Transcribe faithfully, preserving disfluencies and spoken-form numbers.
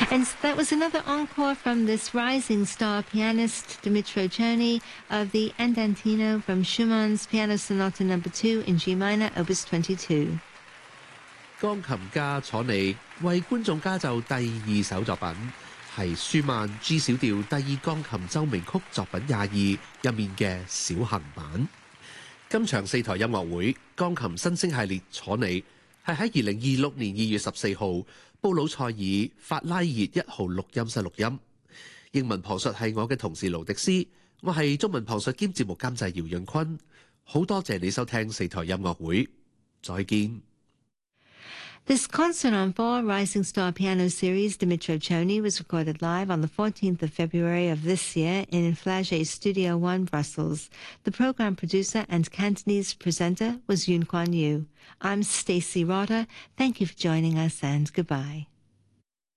And that was another encore from this rising star pianist Dmitro Cherny of the Andantino from Schumann's Piano Sonata Number Two in G minor, Opus twenty-two。 鋼琴家楚尼為觀眾加奏第二首作品，係舒曼 G 小調第二鋼琴奏鳴曲作品廿二入面嘅小行版。今場四台音樂會鋼琴新星系列楚尼係喺二零二六年二月十四號布魯塞爾法拉熱一號錄音室錄音。英文旁述係我嘅同事盧迪斯，我係中文旁述兼節目監製姚潤坤。好多謝你收聽四台音樂會，再見。 This concert on four Rising Star Piano Series Dmitro Cherny was recorded live on the fourteenth of February of this year in Flagey Studio One, Brussels. The program producer and Cantonese presenter was Yun Kuan Yu. I'm Stacey Rotter. Thank you for joining us and goodbye.